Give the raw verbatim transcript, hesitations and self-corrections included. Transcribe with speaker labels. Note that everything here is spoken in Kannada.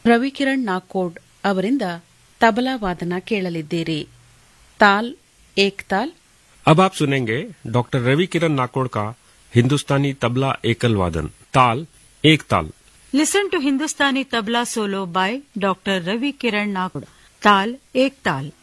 Speaker 1: ರವಿಕಿರಣ್ ನಾಕೋಡ್ ಅವರಿಂದ ತಬಲಾ ವಾದನ ಕೇಳಲಿದ್ದೀರಿ. ತಾಲ್ ಏಕ್ ತಾಲ್.
Speaker 2: अब आप सुनेंगे डॉक्टर रवि किरण नाकोड़ का हिंदुस्तानी तबला एकल वादन ताल एक ताल.
Speaker 3: Listen to Hindustani tabla solo by Doctor Ravi Kiran Nakoda. Tal ek tal.